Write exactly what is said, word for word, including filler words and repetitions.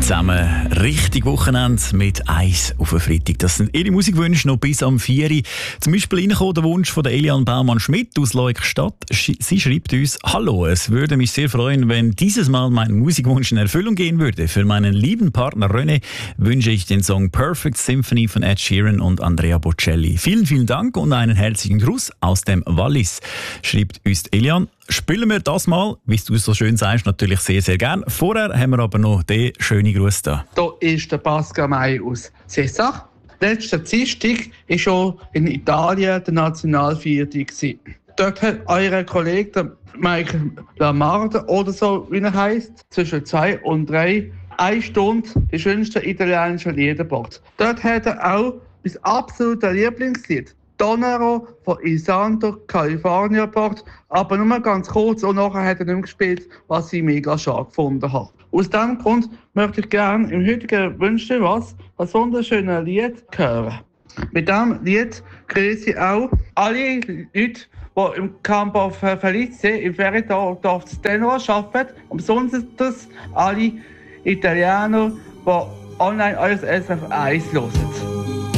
zusammen. Richtig Wochenende mit Eis auf den Freitag. Das sind Ihre Musikwünsche noch bis am vier Uhr. Zum Beispiel reingekommen der Wunsch von der Eliane Baumann-Schmidt aus Leukstadt. Sie schreibt uns: Hallo, es würde mich sehr freuen, wenn dieses Mal mein Musikwunsch in Erfüllung gehen würde. Für meinen lieben Partner René wünsche ich den Song Perfect Symphony von Ed Sheeran und Andrea Bocelli. Vielen, vielen Dank und einen herzlichen Gruß aus dem Wallis, schreibt uns Eliane. Spielen wir das mal, wie du so schön sagst, natürlich sehr, sehr gern. Vorher haben wir aber noch den schönen Gruß da. Hier ist der Pascal May aus Sessach. Letzten Dienstag war schon in Italien der Nationalviertag. Dort hat euer Kollege, der Michael Lamarde oder so, wie er heisst, zwischen zwei und drei, eine Stunde die schönsten italienischen Lieder gebracht. Dort hat er auch mein absolutes Lieblingslied Donero von Isanto, California gebracht, aber nur ganz kurz und nachher hat er nicht mehr gespielt, was ich mega schade gefunden habe. Aus diesem Grund möchte ich gerne im heutigen Wünschen was, ein wunderschönes Lied hören. Mit diesem Lied grüße ich auch alle Leute, die im Camp auf Felice im Feriendorf Stenno arbeiten, und besonders alle Italiener, die online alles S F eins hören.